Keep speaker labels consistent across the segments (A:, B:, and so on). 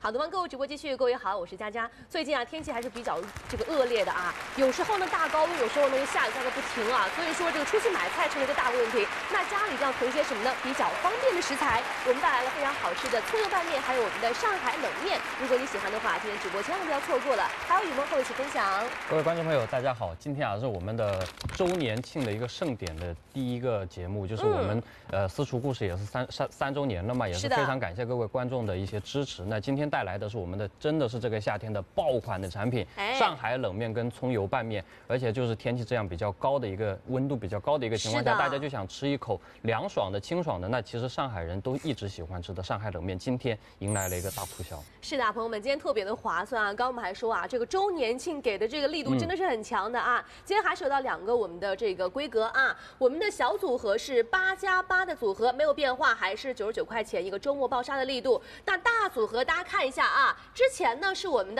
A: 好的，购物直播继续，各位好，我是佳佳。最近啊，天气还是比较恶劣的啊，有时候呢大高温，有时候呢下雨下个不停啊，所以说这个出去买菜成了一个大问题。那家里这样囤些什么呢？比较方便的食材，我们带来了非常好吃的葱油拌面，还有我们的上海冷面。如果你喜欢的话，今天直播千万不要错过了。还有雨萌和我一起分享。
B: 各位观众朋友，大家好，今天啊是我们的周年庆的一个盛典的第一个节目，就是我们私厨故事也是三周年了嘛，也是非常感谢各位观众的一些支持。那今天带来的是我们的真的是这个夏天的爆款的产品，上海冷面跟葱油拌面，而且就是天气这样比较高的一个温度比较高的一个情况下，大家就想吃一口凉爽的清爽的，那其实上海人都一直喜欢吃的上海冷面，今天迎来了一个大促销。
A: 是的，朋友们，今天特别的划算啊！刚刚我们还说啊，这个周年庆给的这个力度真的是很强的啊！今天还是有到2个我们的这个规格啊，我们的小组合是8+8的组合，没有变化，还是99块钱一个周末爆杀的力度。那大组合大家看一下啊，之前呢是我们的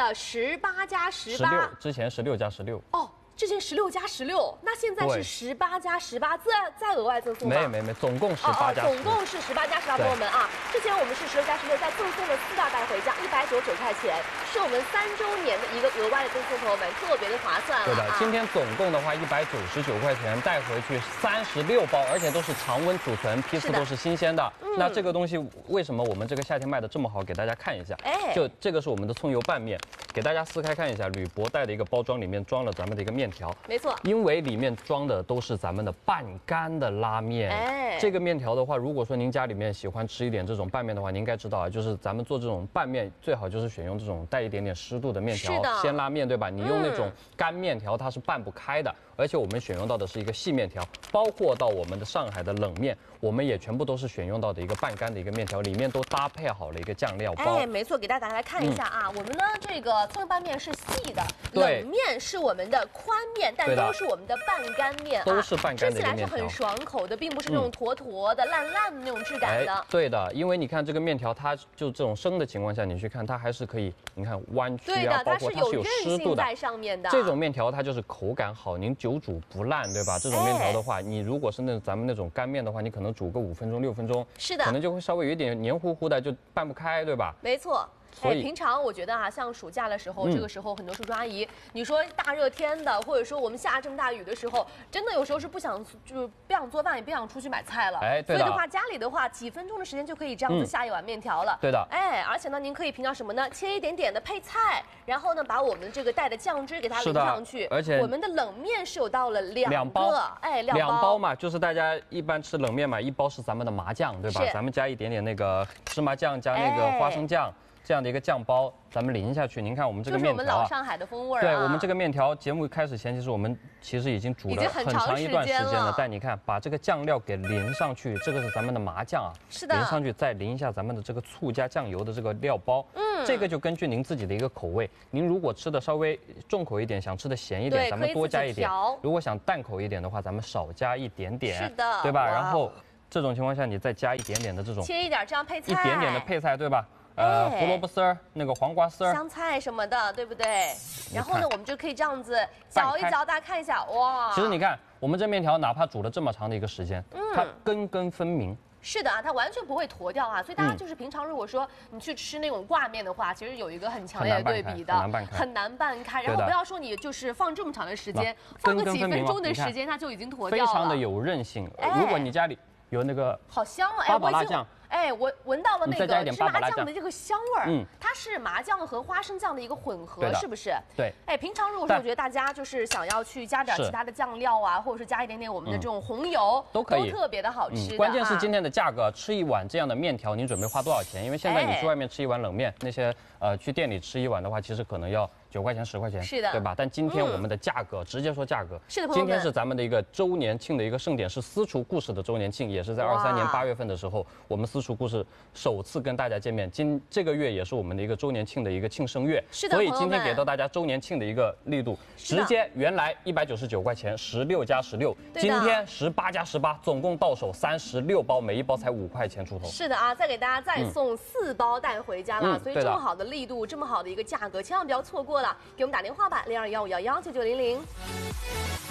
A: 18+18，
B: 之前16+16
A: 哦。之前16+16，那现在是18+18，再额外赠送吗？
B: 没，总共18+18，
A: 总共是18+18，朋友们啊！之前我们是16+16，再赠送了4大带回家，199块钱，是我们3周年的一个额外的赠送，朋友们特别的划算了。
B: 对的，今天总共的话199块钱带回去36包，而且都是常温储存，批次都是新鲜的。那这个东西为什么我们这个夏天卖的这么好？给大家看一下，就这个是我们的葱油拌面，给大家撕开看一下，铝箔袋的一个包装里面装了咱们的一个面条，
A: 没错，
B: 因为里面装的都是咱们的半干的拉面。这个面条的话，如果说您家里面喜欢吃一点这种拌面的话，您应该知道啊，就是咱们做这种拌面最好就是选用这种带一点点湿度的面条，鲜拉面，对吧？你用那种干面条它是拌不开的，而且我们选用到的是一个细面条，包括到我们的上海的冷面，我们也全部都是选用到的一个半干的一个面条，里面都搭配好了一个酱料包。
A: 没错，给大家来看一下啊，我们呢这个葱油拌面是细的，冷面是我们的宽面，但都是我们的半干面啊，
B: 都是半干的一个面条，
A: 吃起来是很爽口的，并不是那种坨坨的、烂烂的那种质感的。
B: 对的，因为你看这个面条，它就这种生的情况下，你去看它还是可以，你看弯曲啊，包括它是有湿度的，
A: 在上面的。
B: 这种面条它就是口感好，您久煮不烂，对吧？这种面条的话，你如果是咱们那种干面的话，你可能煮个5分钟、6分钟，
A: 是的，
B: 可能就会稍微有一点黏糊糊的，就拌不开，对吧？
A: 没错。平常我觉得啊，像暑假的时候，这个时候很多叔叔阿姨，你说大热天的，或者说我们下这么大雨的时候，真的有时候是不想做饭，也不想出去买菜了。所以的话，家里的话几分钟的时间就可以这样子下一碗面条了。
B: 对的。
A: 而且呢，您可以平常什么呢？切一点点的配菜，然后呢，把我们这个带的酱汁给它淋上去。
B: 而且
A: 我们的冷面是有到了2包，2
B: 包嘛，就是大家一般吃冷面嘛，1包是咱们的麻酱，对吧？咱们加一点点那个芝麻酱，加那个花生酱。这样的一个酱包，咱们淋下去。您看我们这个面条，
A: 就是我们老上海的风味啊。
B: 对，我们这个面条，节目开始前，其实我们已经煮了很长一段时间了。但你看，把这个酱料给淋上去，这个是咱们的麻酱啊，
A: 是的，
B: 淋上去，再淋一下咱们的这个醋加酱油的这个料包。这个就根据您自己的一个口味，您如果吃的稍微重口一点，想吃的咸一点，咱们多加一点；如果想淡口一点的话，咱们少加一点点，
A: 是的，
B: 对吧？然后这种情况下，你再加一点点的这种，
A: 切一点这样配菜，
B: 一点点的配菜，对吧？胡萝卜丝儿，那个黄瓜丝儿，
A: 香菜什么的，对不对？然后呢，我们就可以这样子搅一搅，大家看一下，哇！
B: 其实你看，我们这面条哪怕煮了这么长的一个时间，它根分明。
A: 是的啊，它完全不会坨掉啊，所以大家就是平常如果说你去吃那种挂面的话，其实有一个很强烈的对比的，很难拌开。然后不要说你就是放这么长的时间，放个几分钟的时间，它就已经坨掉了，
B: 非常的有韧性。如果你家里有那个
A: 好香啊，
B: 八宝辣酱。
A: 我闻到了那个芝麻酱的这个香味
B: 儿，
A: 它是麻酱和花生酱的一个混合，是不是？
B: 对。
A: 平常如果说我觉得大家就是想要去加点其他的酱料啊，或者是加一点点我们的这种红油，
B: 都可以，
A: 都特别的好吃。
B: 关键是今天的价格，吃一碗这样的面条，您准备花多少钱？因为现在你去外面吃一碗冷面，那些去店里吃一碗的话，其实可能要9块钱10块钱，
A: 是的，
B: 对吧？但今天我们的价格，直接说价格，
A: 是的，
B: 今天是咱们的一个周年庆的一个盛典，是私厨故事的周年庆，也是在23年8月份的时候，我们私厨故事首次跟大家见面。这个月也是我们的一个周年庆的一个庆生月，
A: 是的，
B: 所以今天给到大家周年庆的一个力度，直接原来199块钱16+16，今天18+18，总共到手36包，每一包才5块钱出头。
A: 是的啊，再给大家再送4包带回家了，所以这么好的力度，这么好的一个价格，千万不要错过了，给我们打电话吧，0215119900。